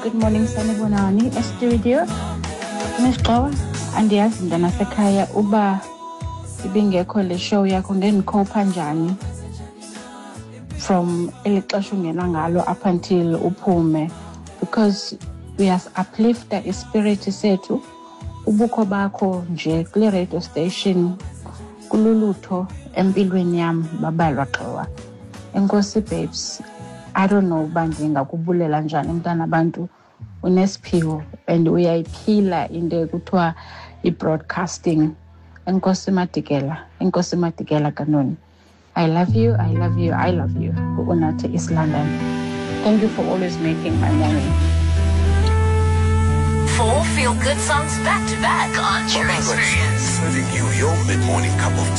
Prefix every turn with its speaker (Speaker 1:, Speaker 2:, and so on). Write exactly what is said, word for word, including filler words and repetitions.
Speaker 1: Good morning, sanibonani. Estudio. Mesixowa, andiyazi mntanasekhaya uba ibingekho le show yakho ngendikhopha njani from eli xesha ungena ngalo up until uphume, because uyas-uplifta ispirit sethu. Ubukho bakho nje kule radio station kululutho empilweni yam babalwa xhowa. Enkosi babes, I don't know uba ndingakubulela njani mntana abantu. Unesiphiwo and uyayiphila into ekuthiwa i-broadcasting. Enkosi Madikela, Enkosi Madikela Kanoni. I love you, I love you, I love you. Unathi East London. Thank you for always making my morning.
Speaker 2: Four feel-good songs back-to-back on Pure Experience.
Speaker 3: Serving you your mid-morning cup of tea.